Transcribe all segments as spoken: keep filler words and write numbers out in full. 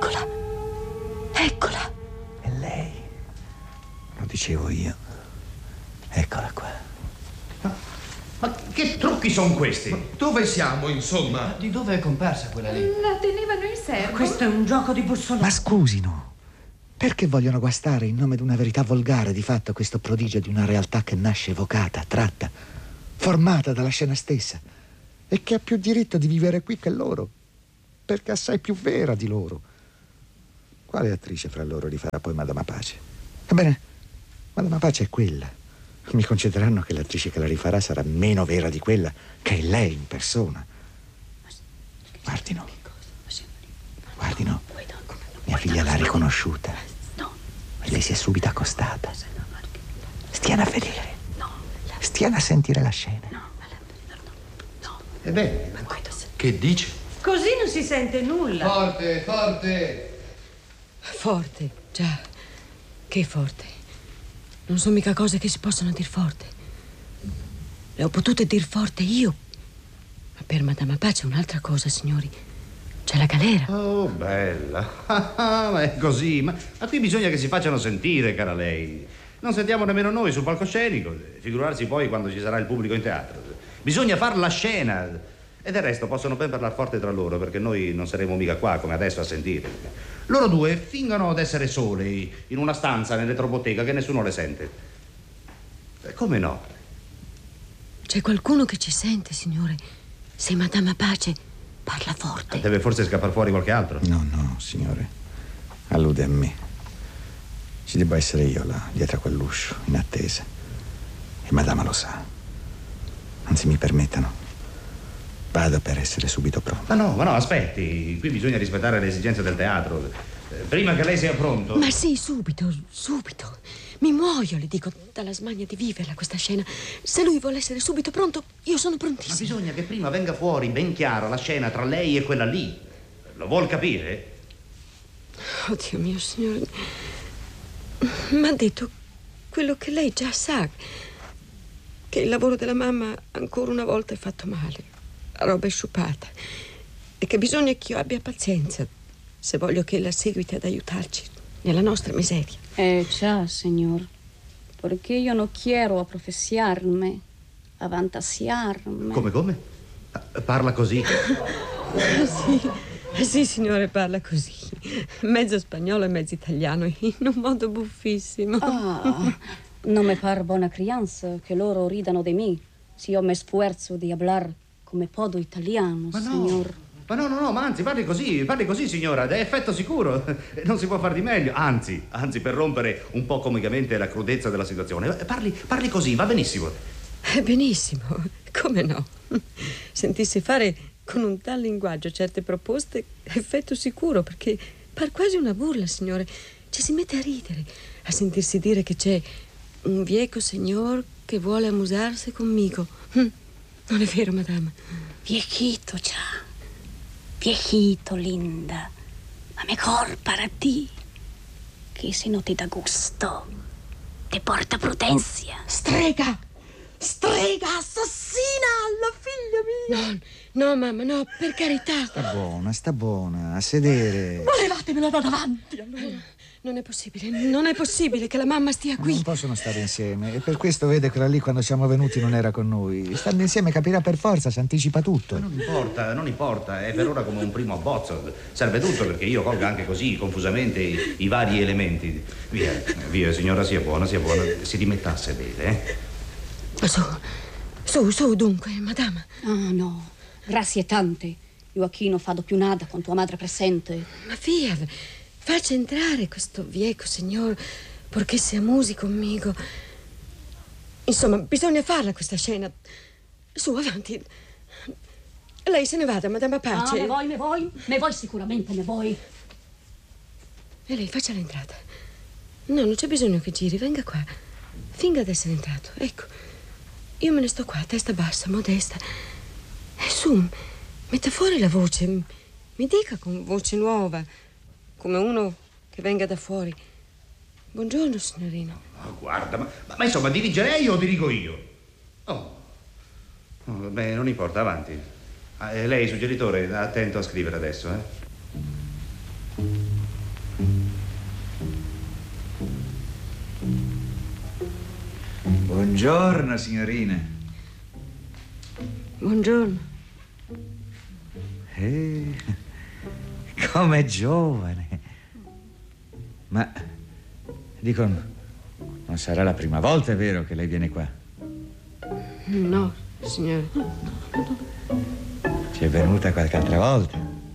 Eccola. Eccola. È lei. Lo dicevo io. Eccola qua. Ma, ma che trucchi sono questi? Ma dove siamo, insomma? Di dove è comparsa quella lì? La tenevano in serbo. Questo è un gioco di bussolone. Ma scusino. Perché vogliono guastare in nome di una verità volgare di fatto questo prodigio di una realtà che nasce evocata, tratta, formata dalla scena stessa e che ha più diritto di vivere qui che loro, perché è assai più vera di loro? Quale attrice fra loro rifarà poi Madama Pace? Ebbene, Madama Pace è quella. Mi concederanno che l'attrice che la rifarà sarà meno vera di quella che è lei in persona. Guardino. Guardino. Mia figlia l'ha riconosciuta. E lei si è subito accostata. Stiano a vedere. Stiano a sentire la scena. Ebbene, che dice? Così non si sente nulla. Forte, forte. Forte, già. Che forte. Non sono mica cose che si possono dir forte. Le ho potute dir forte io. Ma per Madama Pace è un'altra cosa, signori. C'è la galera. Oh, bella. Ma è così. Ma, ma qui bisogna che si facciano sentire, cara lei. Non sentiamo nemmeno noi sul palcoscenico. Figurarsi poi quando ci sarà il pubblico in teatro. Bisogna far la scena. E del resto possono ben parlare forte tra loro, perché noi non saremo mica qua come adesso a sentire. Loro due fingono d'essere soli in una stanza nell'elettrobottega che nessuno le sente. E come no? C'è qualcuno che ci sente, signore. Se Madama Pace parla forte. Deve forse scappare fuori qualche altro. No, no, signore. Allude a me. Ci debba essere io là, dietro a quell'uscio, in attesa. E Madama lo sa. Anzi, mi permettano. Vado per essere subito pronto. Ma no, ma no, aspetti. Qui bisogna rispettare le esigenze del teatro. Prima che lei sia pronto. Ma sì, subito, subito. Mi muoio, le dico, dalla smania di viverla questa scena. Se lui vuole essere subito pronto, io sono prontissima. Ma bisogna che prima venga fuori ben chiara la scena tra lei e quella lì. Lo vuol capire? Oddio mio, signore. Mi ha detto quello che lei già sa. Che il lavoro della mamma ancora una volta è fatto male. La roba è sciupata. E che bisogna che io abbia pazienza se voglio che ella seguiti ad aiutarci nella nostra miseria. Eh già, signor, perché io non quiero a professarmi, a fantasiarmi. Come, come? Parla così? Sì, sì, signore, parla così. Mezzo spagnolo e mezzo italiano, in un modo buffissimo. Ah, non mi par buona crianza che loro ridano di me se io mi sforzo di hablar come podo italiano, ma no, signor. Ma no, no, no, ma anzi, parli così, parli così, signora, è effetto sicuro. Non si può far di meglio. Anzi, anzi, per rompere un po' comicamente la crudezza della situazione. Parli, parli così, va benissimo. Benissimo, come no? Sentirsi fare con un tal linguaggio certe proposte, effetto sicuro, perché par quasi una burla, signore. Ci si mette a ridere, a sentirsi dire che c'è un vieco signor che vuole amusarsi conmigo. Non è vero, madama? Viejito già. Viejito, linda, ma mejor para ti, che se no te da gusto, te porta prudencia. Strega! Strega assassina alla figlia mia! No, no, mamma, no, per carità. Sta buona, sta buona, a sedere. Volevatemela da davanti, allora. Non è possibile, non è possibile che la mamma stia qui. Non possono stare insieme. E per questo vede che lì quando siamo venuti non era con noi. Stando insieme capirà per forza, si anticipa tutto. Ma non importa, non importa. È per ora come un primo abbozzo. Serve tutto perché io colga anche così, confusamente, i, i vari elementi. Via, via, signora, sia buona, sia buona. Si rimetta a sedere, eh? Su, su, su, dunque, madama. Ah, no, grazie tante. Io qui non fado più nada con tua madre presente. Ma via, faccia entrare questo vieco signor, purché si amusi conmigo. Insomma, bisogna farla questa scena. Su, avanti. Lei se ne vada, Madama Pace. Ah, me vuoi, me vuoi? Me vuoi sicuramente, me vuoi. E lei faccia l'entrata. No, non c'è bisogno che giri, venga qua. Finga d'essere entrato, ecco. Io me ne sto qua, testa bassa, modesta. E su, metta fuori la voce. Mi dica con voce nuova, come uno che venga da fuori. Buongiorno, signorino. Oh, guarda, ma, ma insomma, dirigerei o dirigo io? Oh. oh beh, non importa, avanti. Ah, lei, suggeritore, attento a scrivere adesso, eh? Buongiorno, signorina. Buongiorno. Eh, com'è giovane. Ma, dico, non sarà la prima volta, è vero, che lei viene qua? No, signore. Ci è venuta qualche altra volta?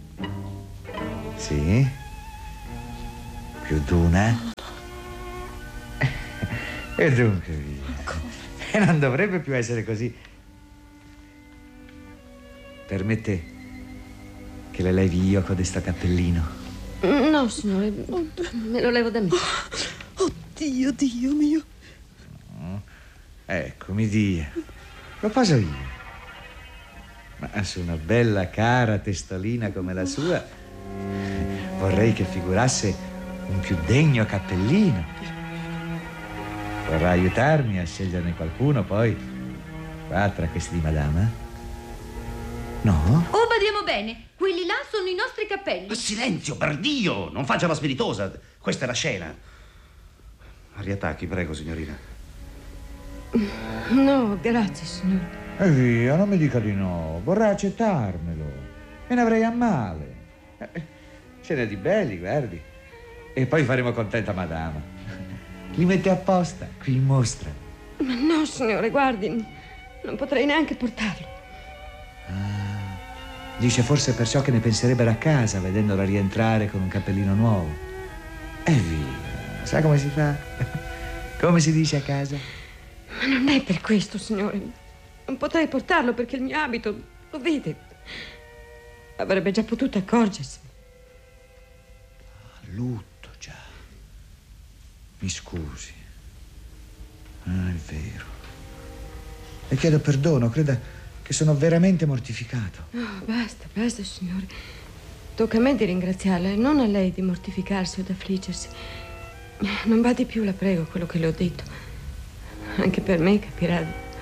Sì? Più d'una? E dunque via. E non dovrebbe più essere così. Permette che le levi io codesto cappellino? No, signore, me lo levo da me. Oddio, Dio mio. No. Ecco, mi dia. Lo poso io. Ma su una bella cara testolina come la sua vorrei che figurasse un più degno cappellino. Vorrà aiutarmi a sceglierne qualcuno poi qua tra questi di madama? No? Oh, badiamo bene, quelli là sono i nostri cappelli. Silenzio, per Dio! Non faccia la spiritosa. Questa è la scena. Riattacchi, prego, signorina. No, grazie, signore. E via, non mi dica di no. Vorrà accettarmelo. Me ne avrei a male. Eh, ce n'è di belli, guardi. E poi faremo contenta madama. Li mette apposta, qui in mostra. Ma no, signore, guardi, non potrei neanche portarlo. Ah, dice forse perciò che ne penserebbero a casa vedendola rientrare con un cappellino nuovo. E via, sa come si fa? Come si dice a casa? Ma non è per questo, signore. Non potrei portarlo perché il mio abito, lo vede, avrebbe già potuto accorgersi. Lutto già. Mi scusi. Ah, è vero. Le chiedo perdono, creda che sono veramente mortificato. Oh, basta, basta, signore. Tocca a me di ringraziarla e non a lei di mortificarsi o di affliggersi. Non badi più, la prego, a quello che le ho detto. Anche per me, capirà.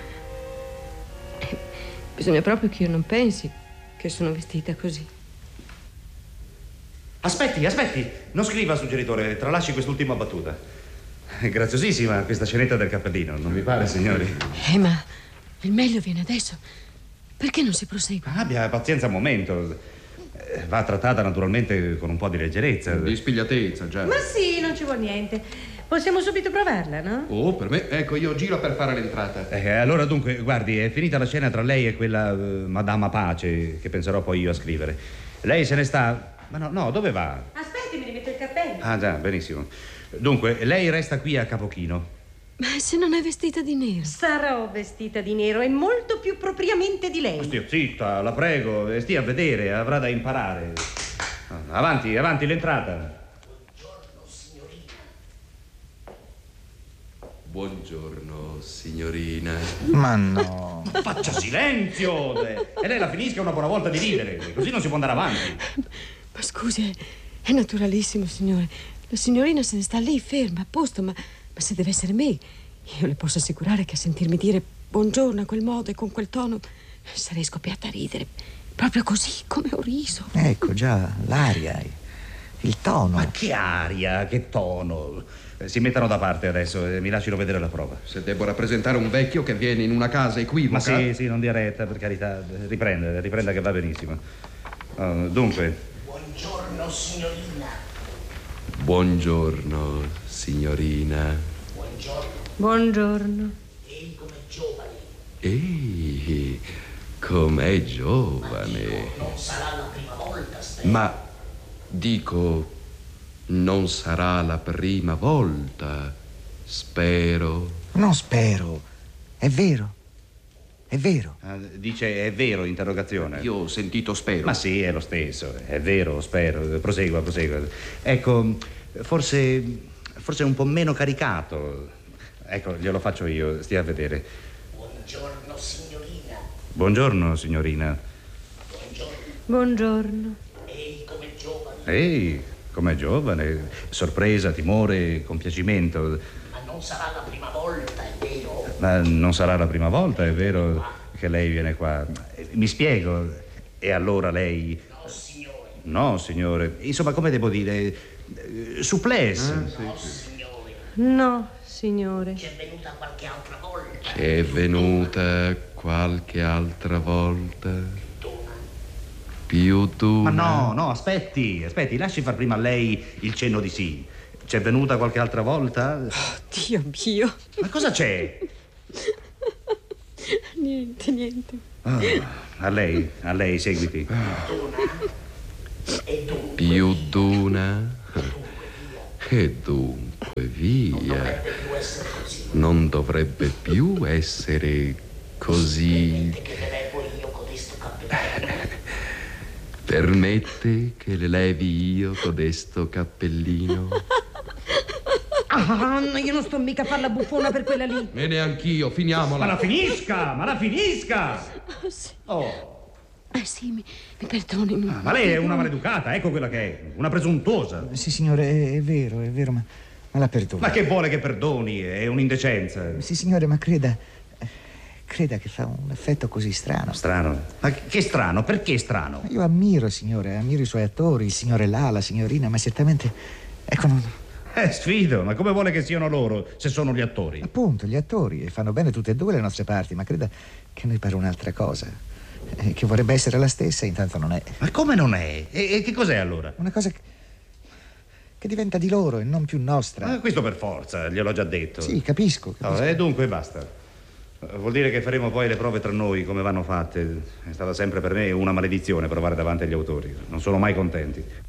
Bisogna proprio che io non pensi che sono vestita così. Aspetti, aspetti. Non scriva, suggeritore. Tralasci quest'ultima battuta. È graziosissima questa scenetta del cappellino, non vi pare, signori? Eh, ma il meglio viene adesso. Perché non si prosegue? Abbia pazienza un momento. Eh, Va trattata naturalmente con un po' di leggerezza. Di spigliatezza, già. Ma sì, non ci vuole niente. Possiamo subito provarla, no? Oh, per me, ecco, io giro per fare l'entrata. Eh, allora dunque, guardi, è finita la scena tra lei e quella uh, Madama Pace, che penserò poi io a scrivere. Lei se ne sta... Ma no, no, dove va? Aspetti, mi rimetto il cappello. Ah, già, benissimo. Dunque, lei resta qui a Capochino. Ma se non è vestita di nero? Sarò vestita di nero e molto più propriamente di lei. Stia zitta, la prego, e stia a vedere, avrà da imparare. Ah, avanti, avanti, l'entrata. Buongiorno, signorina. Ma no. Faccia silenzio! E lei la finisca una buona volta di ridere, così non si può andare avanti. Ma scusi, è naturalissimo, signore. La signorina se ne sta lì, ferma, a posto, ma, ma se deve essere me, io le posso assicurare che a sentirmi dire buongiorno a quel modo e con quel tono sarei scoppiata a ridere. Proprio così, come ho riso. Ecco già, l'aria, il tono. Ma che aria, che tono. Si mettano da parte adesso e mi lasciano vedere la prova. Se devo rappresentare un vecchio che viene in una casa equivoca... Ma sì, sì, non dia retta, per carità. Riprenda, riprenda che va benissimo. Uh, dunque... Buongiorno, signorina. Buongiorno, signorina. Buongiorno. Buongiorno. Ehi, come giovane. Ehi, com'è giovane. Non sarà la prima volta, spero. Ma, dico, non sarà la prima volta, spero. Non spero. È vero. È vero. Uh, dice è vero, interrogazione. Io ho sentito spero. Ma sì, è lo stesso, è vero, spero. Prosegua, prosegua. Ecco, forse, forse un po' meno caricato. Ecco, glielo faccio io, stia a vedere. Buongiorno, signorina. Buongiorno, signorina. Buongiorno. Buongiorno. Ehi, come giovane. Ehi, com'è giovane. Sorpresa, timore, compiacimento. Ma non sarà la prima volta, è vero? Ma non sarà la prima volta, è vero, che lei viene qua. Mi spiego. E allora lei... No, signore. No, signore. Insomma, come devo dire? Supplesse. Ah, sì, No, sì. signore. No, signore. C'è venuta qualche altra volta. C'è venuta qualche altra volta. Più d'una. Ma no, no, aspetti, aspetti, lasci far prima a lei il cenno di sì. C'è venuta qualche altra volta? Oh, Dio mio. Ma cosa c'è? Niente, niente. Oh, a lei, a lei, seguiti. Più d'una. E dunque via. Non dovrebbe più essere così. Permette che le levi io codesto cappellino? Ah, no, io non sto mica a far la buffona per quella lì. E neanch'io, finiamola. Ma la finisca, ma la finisca! Oh, sì. Oh. Eh sì, mi, mi perdoni. Mi Ah, ma lei è una maleducata, ecco quella che è, una presuntuosa. Sì, signore, è, è vero, è vero, ma, ma la perdono. Ma che vuole che perdoni? È un'indecenza. Sì, signore, ma creda, eh, creda che fa un effetto così strano. Strano? Ma che strano? Perché strano? Io ammiro, signore, ammiro i suoi attori, il signore là, la signorina, ma certamente, ecco, non... Eh, sfido, ma come vuole che siano loro se sono gli attori? Appunto, gli attori, e fanno bene tutte e due le nostre parti, ma creda che a noi pare un'altra cosa, eh, che vorrebbe essere la stessa, intanto non è. Ma come non è? E, e che cos'è allora? Una cosa che, che diventa di loro e non più nostra. Ma questo per forza, gliel'ho già detto. Sì, capisco, capisco. No, e dunque basta. Vuol dire che faremo poi le prove tra noi come vanno fatte. È stata sempre per me una maledizione provare davanti agli autori. Non sono mai contenti.